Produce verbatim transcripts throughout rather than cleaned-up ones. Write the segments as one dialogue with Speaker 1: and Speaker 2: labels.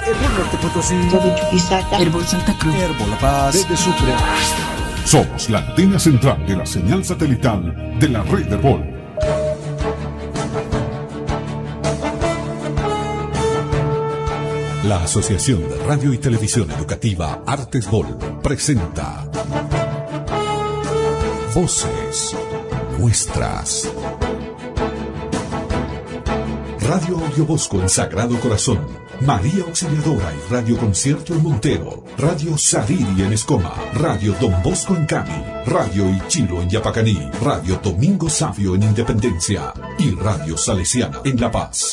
Speaker 1: Herbol Norte Potosí,
Speaker 2: Herbol Santa Cruz,
Speaker 1: Herbol La Paz, desde Sucre.
Speaker 3: Somos la antena central de la señal satelital de la red Herbol. La Asociación de Radio y Televisión Educativa Artesbol presenta Voces Nuestras. Radio Audio Bosco en Sagrado Corazón, María Auxiliadora y Radio Concierto en Montero, Radio Sariri en Escoma, Radio Don Bosco en Cami, Radio Ichilo en Yapacaní, Radio Domingo Savio en Independencia y Radio Salesiana en La Paz.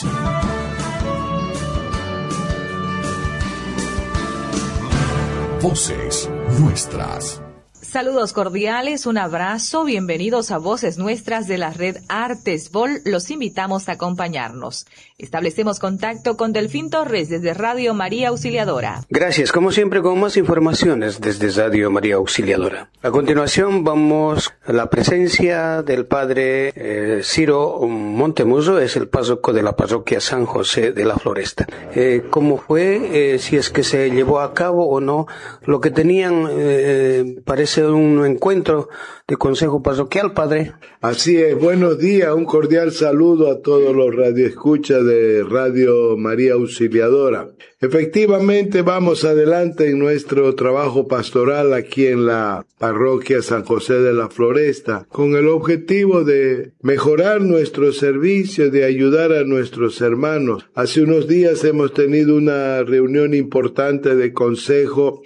Speaker 3: Voces Nuestras.
Speaker 4: Saludos cordiales, un abrazo, bienvenidos a Voces Nuestras de la red Artesbol. Los invitamos a acompañarnos. Establecemos contacto con Delfín Torres desde Radio María Auxiliadora.
Speaker 5: Gracias, como siempre, con más informaciones desde Radio María Auxiliadora. A continuación vamos a la presencia del padre eh, Ciro Montemuso, es el párroco de la parroquia San José de la Floresta. Eh, ¿Cómo fue? Eh, si es que se llevó a cabo o no. Lo que tenían eh, parece un encuentro de consejo parroquial, padre.
Speaker 6: Así es, buenos días, un cordial saludo a todos los radioescuchas de Radio María Auxiliadora. Efectivamente, vamos adelante en nuestro trabajo pastoral aquí en la parroquia San José de la Floresta, con el objetivo de mejorar nuestro servicio, de ayudar a nuestros hermanos. Hace unos días hemos tenido una reunión importante de consejo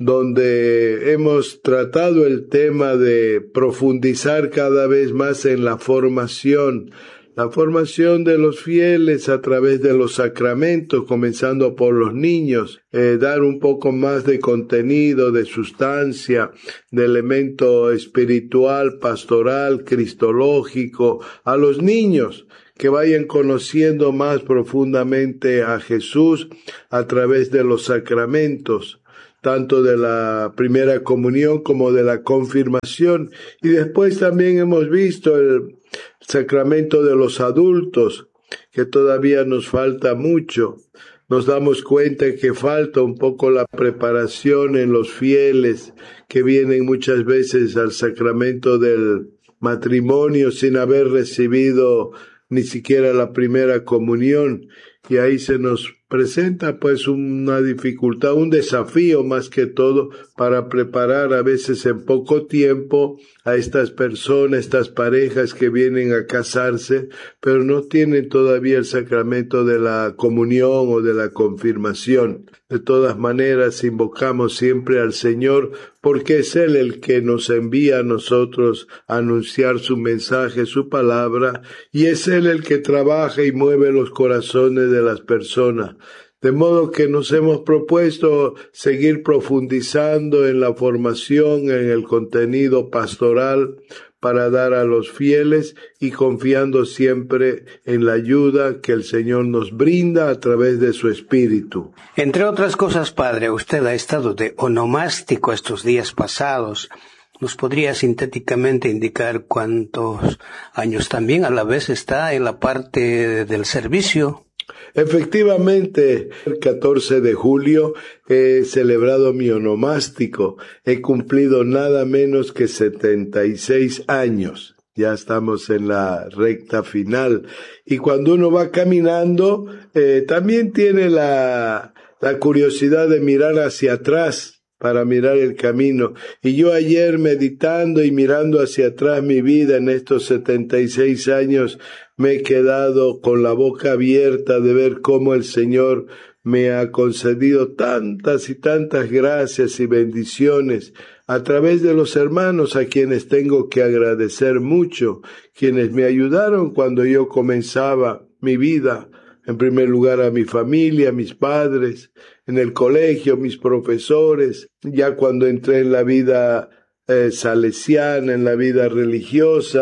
Speaker 6: donde hemos tratado el tema de profundizar cada vez más en la formación, la formación de los fieles a través de los sacramentos, comenzando por los niños, eh, dar un poco más de contenido, de sustancia, de elemento espiritual, pastoral, cristológico, a los niños, que vayan conociendo más profundamente a Jesús a través de los sacramentos, tanto de la primera comunión como de la confirmación. Y después también hemos visto el sacramento de los adultos, que todavía nos falta mucho. Nos damos cuenta que falta un poco la preparación en los fieles que vienen muchas veces al sacramento del matrimonio sin haber recibido ni siquiera la primera comunión. Y ahí se nos presenta pues una dificultad, un desafío más que todo para preparar a veces en poco tiempo a estas personas, estas parejas que vienen a casarse, pero no tienen todavía el sacramento de la comunión o de la confirmación. De todas maneras, invocamos siempre al Señor porque es Él el que nos envía a nosotros a anunciar su mensaje, su palabra, y es Él el que trabaja y mueve los corazones de las personas. De modo que nos hemos propuesto seguir profundizando en la formación, en el contenido pastoral, para dar a los fieles y confiando siempre en la ayuda que el Señor nos brinda a través de su Espíritu.
Speaker 5: Entre otras cosas, padre, usted ha estado de onomástico estos días pasados. ¿Nos podría sintéticamente indicar cuántos años también a la vez está en la parte del servicio?
Speaker 6: Efectivamente, el catorce de julio he celebrado mi onomástico. He cumplido nada menos que setenta y seis años. Ya estamos en la recta final. Y cuando uno va caminando, eh, también tiene la, la curiosidad de mirar hacia atrás para mirar el camino. Y yo ayer meditando y mirando hacia atrás mi vida en estos setenta y seis años, me he quedado con la boca abierta de ver cómo el Señor me ha concedido tantas y tantas gracias y bendiciones a través de los hermanos a quienes tengo que agradecer mucho, quienes me ayudaron cuando yo comenzaba mi vida. En primer lugar a mi familia, a mis padres, en el colegio, mis profesores, ya cuando entré en la vida eh, salesiana, en la vida religiosa,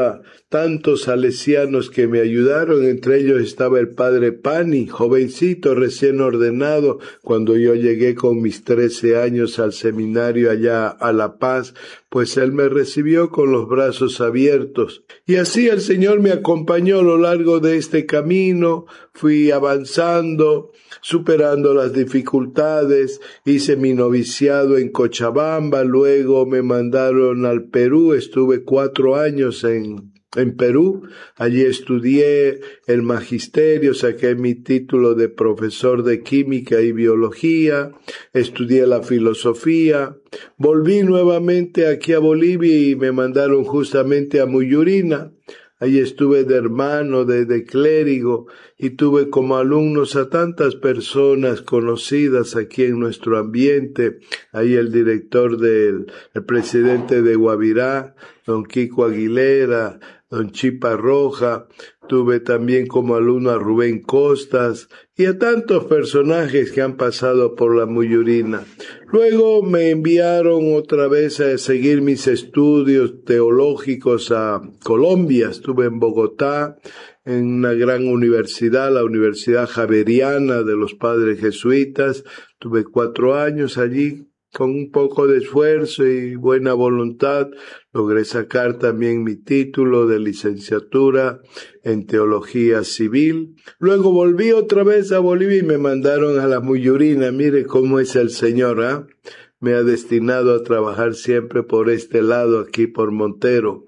Speaker 6: tantos salesianos que me ayudaron, entre ellos estaba el padre Pani, jovencito, recién ordenado, cuando yo llegué con mis trece años al seminario allá a La Paz, pues él me recibió con los brazos abiertos. Y así el Señor me acompañó a lo largo de este camino, fui avanzando, superando las dificultades, hice mi noviciado en Cochabamba, luego me mandaron al Perú, estuve cuatro años en En Perú, allí estudié el magisterio, saqué mi título de profesor de química y biología, estudié la filosofía, volví nuevamente aquí a Bolivia y me mandaron justamente a Muyurina. Allí estuve de hermano, de, de clérigo, y tuve como alumnos a tantas personas conocidas aquí en nuestro ambiente. Ahí el director del, el presidente de Guavirá, don Kiko Aguilera, don Chipa Roja, tuve también como alumno a Rubén Costas y a tantos personajes que han pasado por la Muyurina. Luego me enviaron otra vez a seguir mis estudios teológicos a Colombia. Estuve en Bogotá, en una gran universidad, la Universidad Javeriana de los Padres Jesuitas. Tuve cuatro años allí. Con un poco de esfuerzo y buena voluntad, logré sacar también mi título de licenciatura en Teología Civil. Luego volví otra vez a Bolivia y me mandaron a la Muyurina. Mire cómo es el Señor, ¿ah? ¿eh? Me ha destinado a trabajar siempre por este lado, aquí por Montero.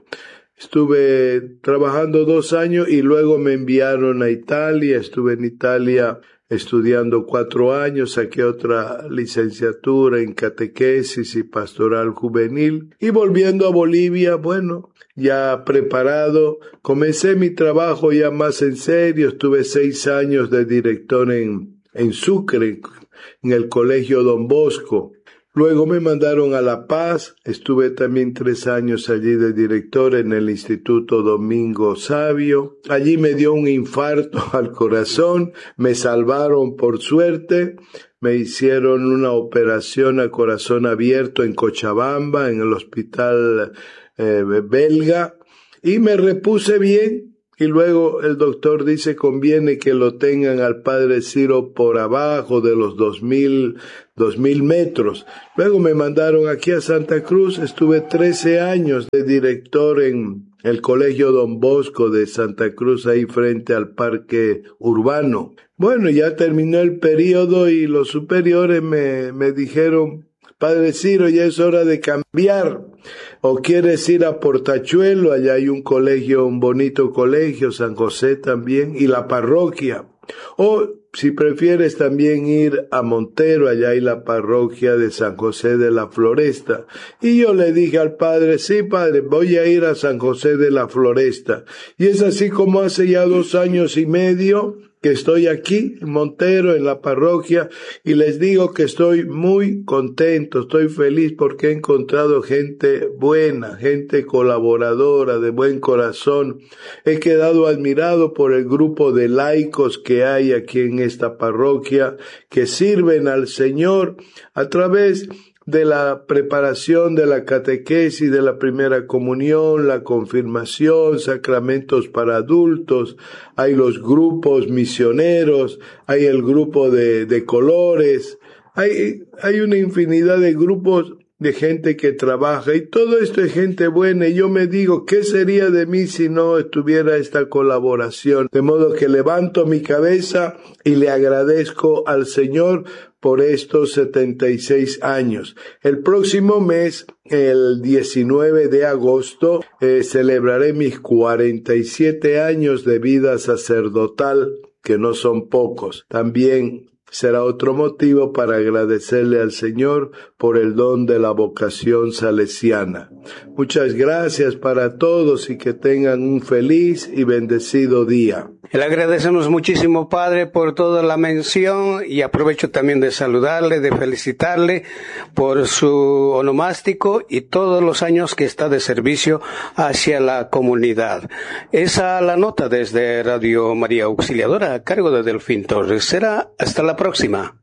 Speaker 6: Estuve trabajando dos años y luego me enviaron a Italia. Estuve en Italia estudiando cuatro años, saqué otra licenciatura en catequesis y pastoral juvenil, y volviendo a Bolivia, bueno, ya preparado, comencé mi trabajo ya más en serio. Estuve seis años de director en, en Sucre, en el Colegio Don Bosco. Luego me mandaron a La Paz, estuve también tres años allí de director en el Instituto Domingo Savio. Allí me dio un infarto al corazón, me salvaron por suerte, me hicieron una operación a corazón abierto en Cochabamba, en el hospital eh, belga, y me repuse bien. Y luego el doctor dice conviene que lo tengan al padre Ciro por abajo de los dos mil, dos mil metros. Luego me mandaron aquí a Santa Cruz, estuve trece años de director en el Colegio Don Bosco de Santa Cruz, ahí frente al Parque Urbano. Bueno, ya terminó el periodo y los superiores me, me dijeron, padre Ciro, ya es hora de cambiar. ¿O quieres ir a Portachuelo? Allá hay un colegio, un bonito colegio, San José también, y la parroquia. O si prefieres también ir a Montero, allá hay la parroquia de San José de la Floresta. Y yo le dije al padre, sí padre, voy a ir a San José de la Floresta. Y es así como hace ya dos años y medio que estoy aquí en Montero, en la parroquia, y les digo que estoy muy contento, estoy feliz porque he encontrado gente buena, gente colaboradora, de buen corazón. He quedado admirado por el grupo de laicos que hay aquí en esta parroquia, que sirven al Señor a través de la preparación de la catequesis, de la primera comunión, la confirmación, sacramentos para adultos. Hay los grupos misioneros, hay el grupo de, de colores, hay, hay una infinidad de grupos de gente que trabaja, y todo esto es gente buena, y yo me digo, ¿qué sería de mí si no estuviera esta colaboración? De modo que levanto mi cabeza y le agradezco al Señor por estos setenta y seis años. El próximo mes, el diecinueve de agosto, eh, celebraré mis cuarenta y siete años de vida sacerdotal, que no son pocos. También será otro motivo para agradecerle al Señor por el don de la vocación salesiana. Muchas gracias para todos y que tengan un feliz y bendecido día.
Speaker 5: Le agradecemos muchísimo, Padre, por toda la mención, y aprovecho también de saludarle, de felicitarle por su onomástico y todos los años que está de servicio hacia la comunidad. Esa la nota desde Radio María Auxiliadora a cargo de Delfín Torres. Será hasta la próxima.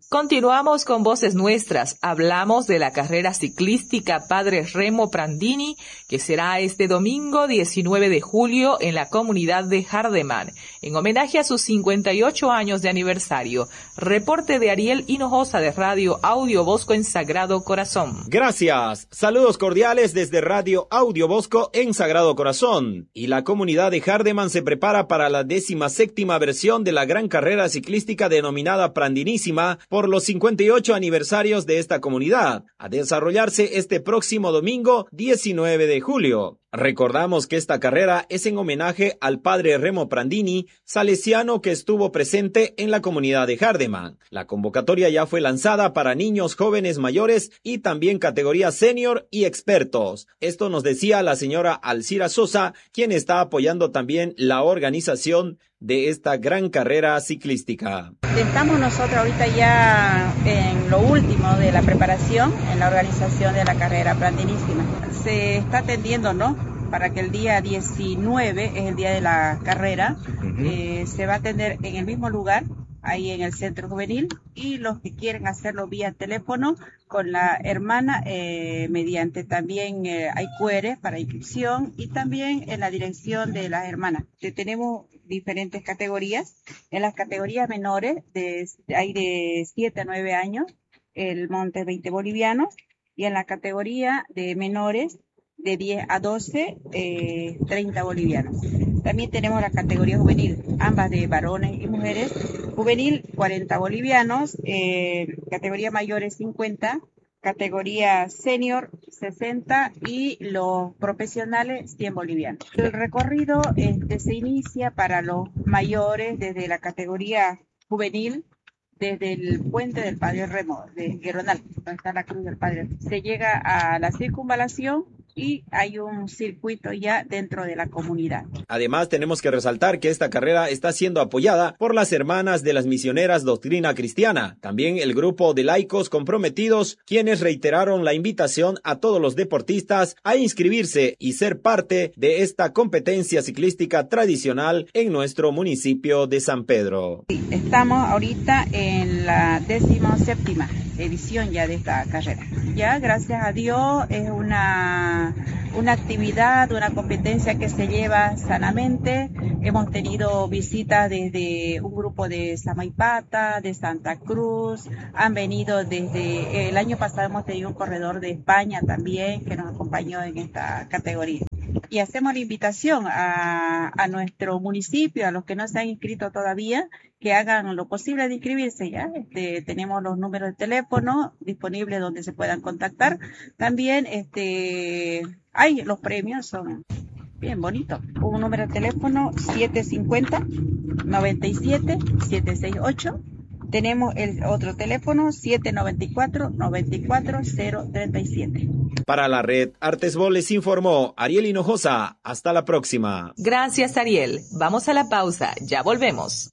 Speaker 4: Continuamos con Voces Nuestras. Hablamos de la carrera ciclística Padre Remo Prandini, que será este domingo diecinueve de julio en la comunidad de Hardeman, en homenaje a sus cincuenta y ocho años de aniversario. Reporte de Ariel Hinojosa de Radio Audio Bosco en Sagrado Corazón.
Speaker 7: Gracias. Saludos cordiales desde Radio Audio Bosco en Sagrado Corazón. Y la comunidad de Hardeman se prepara para la décima séptima versión de la gran carrera ciclística denominada Prandinísima, por los cincuenta y ocho aniversarios de esta comunidad, a desarrollarse este próximo domingo diecinueve de julio. Recordamos que esta carrera es en homenaje al padre Remo Prandini, salesiano que estuvo presente en la comunidad de Hardeman. La convocatoria ya fue lanzada para niños, jóvenes, mayores y también categoría senior y expertos. Esto nos decía la señora Alcira Sosa, quien está apoyando también la organización de esta gran carrera ciclística.
Speaker 8: Estamos nosotros ahorita ya en lo último de la preparación, en la organización de la carrera Prandinísima. Se está atendiendo, ¿no?, para que el día diecinueve es el día de la carrera. Uh-huh. eh, se va a atender en el mismo lugar, ahí en el centro juvenil, y los que quieren hacerlo vía teléfono con la hermana, eh, mediante también eh, hay Q R para inscripción, y también en la dirección de las hermanas. Te, tenemos diferentes categorías. En las categorías menores de, hay de siete a nueve años, el monte veinte bolivianos, y en la categoría de menores de diez a doce, eh, treinta bolivianos. También tenemos la categoría juvenil, ambas de varones y mujeres. Juvenil, cuarenta bolivianos, eh, categoría mayores, cincuenta, categoría senior, sesenta, y los profesionales, cien bolivianos. El recorrido este, se inicia para los mayores desde la categoría juvenil, desde el puente del Padre Remo, de Gueronal, donde está la cruz del Padre. Se llega a la circunvalación y hay un circuito ya dentro de la comunidad.
Speaker 7: Además, tenemos que resaltar que esta carrera está siendo apoyada por las hermanas de las misioneras Doctrina Cristiana, también el grupo de laicos comprometidos, quienes reiteraron la invitación a todos los deportistas a inscribirse y ser parte de esta competencia ciclística tradicional en nuestro municipio de San Pedro.
Speaker 8: Sí, estamos ahorita en la decimoséptima edición ya de esta carrera. Ya, gracias a Dios, es una, una actividad, una competencia que se lleva sanamente. Hemos tenido visitas desde un grupo de Samaipata, de Santa Cruz, han venido desde el año pasado, hemos tenido un corredor de España también que nos acompañó en esta categoría. Y hacemos la invitación a, a nuestro municipio, a los que no se han inscrito todavía, que hagan lo posible de inscribirse ya. Este, tenemos los números de teléfono disponibles donde se puedan contactar. También este, hay los premios, son bien bonitos. Un número de teléfono siete cinco cero, nueve siete, siete seis ocho. Tenemos el otro teléfono siete nueve cuatro, nueve cuatro cero tres siete.
Speaker 7: Para la red Artesbol les informó Ariel Hinojosa. Hasta la próxima.
Speaker 4: Gracias, Ariel. Vamos a la pausa. Ya volvemos.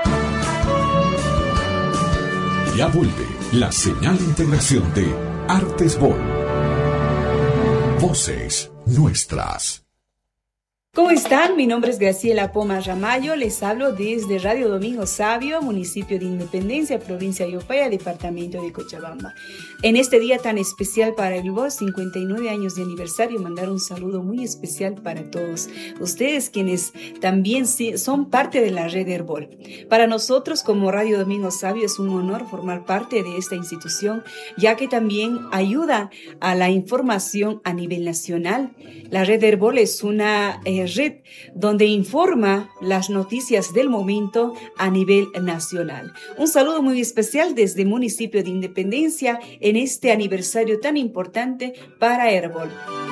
Speaker 3: Ya vuelve la señal de integración de Artesbol. Voces Nuestras.
Speaker 2: ¿Cómo están? Mi nombre es Graciela Poma Ramallo, les hablo desde Radio Domingo Sabio, municipio de Independencia, provincia de Yopaya, departamento de Cochabamba. En este día tan especial para el Herbol, cincuenta y nueve años de aniversario, mandar un saludo muy especial para todos ustedes, quienes también son parte de la red Herbol. Para nosotros, como Radio Domingo Sabio, es un honor formar parte de esta institución, ya que también ayuda a la información a nivel nacional. La red Herbol es una eh, red donde informa las noticias del momento a nivel nacional. Un saludo muy especial desde el municipio de Independencia en este aniversario tan importante para Herbol.